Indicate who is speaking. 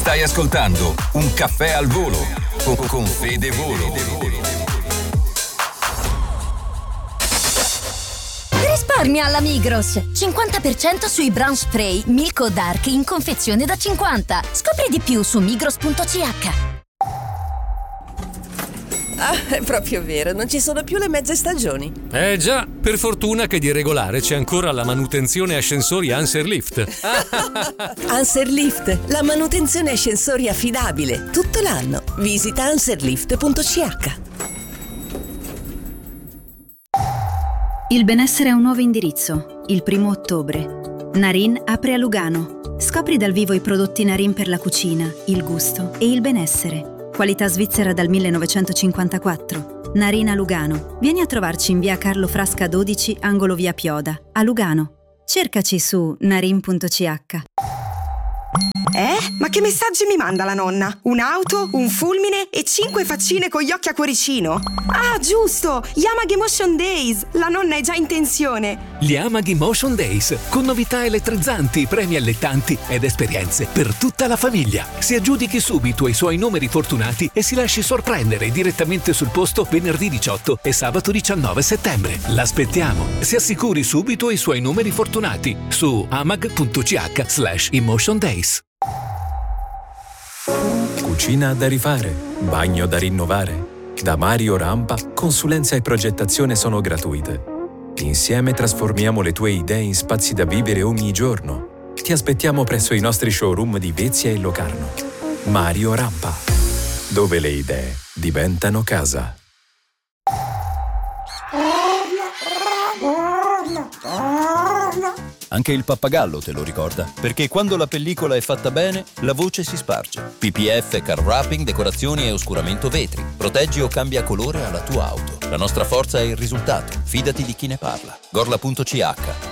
Speaker 1: Stai ascoltando Un caffè al volo con Fede Volo.
Speaker 2: Risparmia alla Migros. 50% sui brown spray Milk Dark in confezione da 50. Scopri di più su migros.ch.
Speaker 3: Ah, è proprio vero, non ci sono più le mezze stagioni.
Speaker 4: Già, per fortuna che di regolare c'è ancora la manutenzione ascensori Anserlift.
Speaker 3: Anserlift, la manutenzione ascensori affidabile, tutto l'anno. Visita anserlift.ch.
Speaker 5: Il benessere ha un nuovo indirizzo, il 1° ottobre. Narin apre a Lugano. Scopri dal vivo i prodotti Narin per la cucina, il gusto e il benessere. Qualità svizzera dal 1954. Narin a Lugano. Vieni a trovarci in via Carlo Frasca 12, angolo via Pioda, a Lugano. Cercaci su narin.ch.
Speaker 6: Ma che messaggi mi manda la nonna? Un'auto, un fulmine e 5 faccine con gli occhi a cuoricino? Ah, giusto! Yamag Emotion Days! La nonna è già in tensione!
Speaker 7: Gli Yamag Emotion Days, con novità elettrizzanti, premi allettanti ed esperienze per tutta la famiglia. Si aggiudichi subito ai suoi numeri fortunati e si lasci sorprendere direttamente sul posto venerdì 18 e sabato 19 settembre. L'aspettiamo! Si assicuri subito i suoi numeri fortunati su amag.ch/emotion days.
Speaker 8: Cucina da rifare, bagno da rinnovare. Da Mario Rampa, consulenza e progettazione sono gratuite. Insieme trasformiamo le tue idee in spazi da vivere ogni giorno. Ti aspettiamo presso i nostri showroom di Vezia e Locarno. Mario Rampa, dove le idee diventano casa.
Speaker 9: Anche il pappagallo te lo ricorda, perché quando la pellicola è fatta bene, la voce si sparge. PPF, car wrapping, decorazioni e oscuramento vetri. Proteggi o cambia colore alla tua auto. La nostra forza è il risultato. Fidati di chi ne parla. Gorla.ch.